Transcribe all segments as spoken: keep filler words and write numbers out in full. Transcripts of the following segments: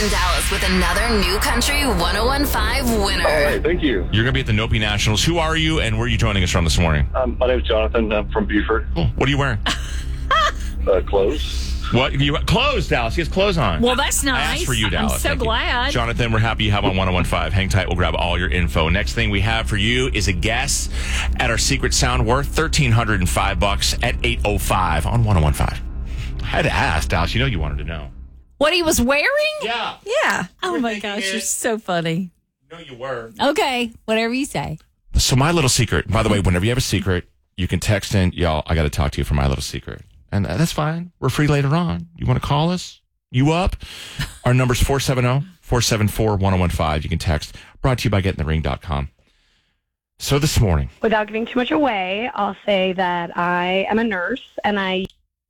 in Dallas with another New Country ten fifteen winner. All right, thank you. You're going to be at the Nopi Nationals. Who are you, and where are you joining us from this morning? Um, my name is Jonathan. I'm from Buford. Cool. What are you wearing? Uh, clothes. What? You clothes, Dallas. He has clothes on. Well, that's nice. I asked for you, Dallas. I'm so Thank glad. You. Jonathan, we're happy you have on ten fifteen. Hang tight. We'll grab all your info. Next thing we have for you is a guess at our secret sound worth one thousand three hundred five bucks at eight oh five on ten fifteen. I had to ask, Dallas. You know you wanted to know. What he was wearing? Yeah. Yeah. Oh, were my thinking gosh. it. You're so funny. No, you were. Okay. Whatever you say. So my little secret, by the way, whenever you have a secret, you can text in, y'all, I got to talk to you for my little secret. And uh, that's fine. We're free later on. You want to call us? You up? Our number's four seven zero, four seven four, one oh one five. You can text. Brought to you by getting the ring dot com. So this morning. Without giving too much away, I'll say that I am a nurse and I...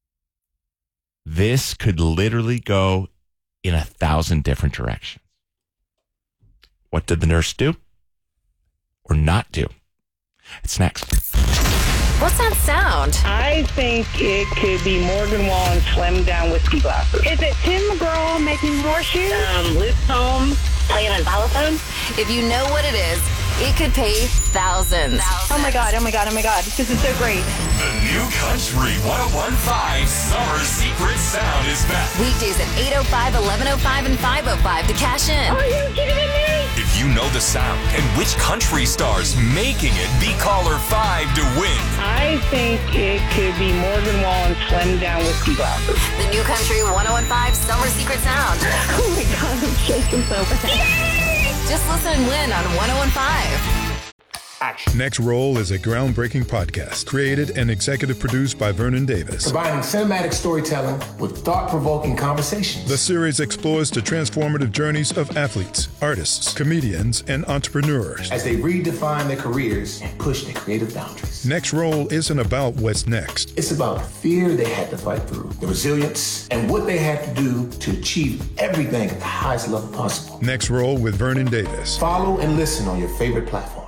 This could literally go in a thousand different directions. What did the nurse do or not do? It's next. What's that sound? I think it could be Morgan Wallen slimmed down whiskey glasses. Is it Tim McGraw making horseshoes? Um, Liz Holmes playing on xylophone. If you know what it is, it could pay thousands. Oh my God, oh my God, oh my God. This is so great. The New Country ten fifteen Summer Secret Sound is back. Weekdays at eight oh five, eleven oh five, and five oh five to cash in. Are you kidding me? If you know the sound and which country stars making it, be caller five to win. I think it could be Morgan Wallen slimmed down whiskey glasses. The New Country ten fifteen Summer Secret Sound. Oh my God, I'm shaking so bad. Just listen and win on ten fifteen. Next Roll is a groundbreaking podcast created and executive produced by Vernon Davis. Combining cinematic storytelling with thought-provoking conversations. The series explores the transformative journeys of athletes, artists, comedians, and entrepreneurs as they redefine their careers and push their creative boundaries. Next Roll isn't about what's next. It's about the fear they had to fight through, the resilience, and what they had to do to achieve everything at the highest level possible. Next Roll with Vernon Davis. Follow and listen on your favorite platform.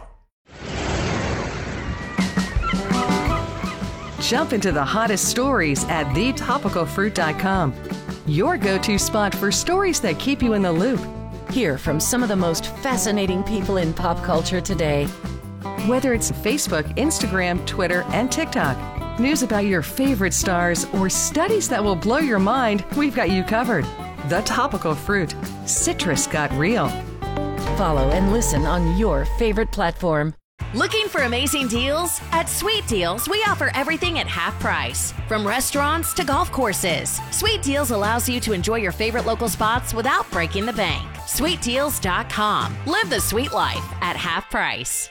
Jump into the hottest stories at the topical fruit dot com. Your go-to spot for stories that keep you in the loop. Hear from some of the most fascinating people in pop culture today. Whether it's Facebook, Instagram, Twitter, and TikTok, news about your favorite stars, or studies that will blow your mind, we've got you covered. The Topical Fruit. Citrus got real. Follow and listen on your favorite platform. Looking for amazing deals? At Sweet Deals, we offer everything at half price. From restaurants to golf courses, Sweet Deals allows you to enjoy your favorite local spots without breaking the bank. sweet deals dot com. Live the sweet life at half price.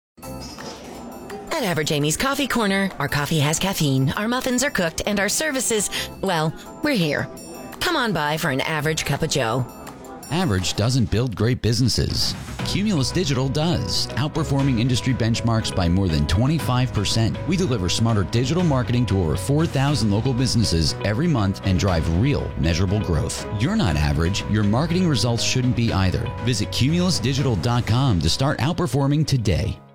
At Average Amy's Coffee Corner, our coffee has caffeine, our muffins are cooked, and our services, well, we're here. Come on by for an average cup of joe. Average doesn't build great businesses. Cumulus Digital does, outperforming industry benchmarks by more than twenty-five percent. We deliver smarter digital marketing to over four thousand local businesses every month and drive real, measurable growth. You're not average. Your marketing results shouldn't be either. Visit cumulus digital dot com to start outperforming today.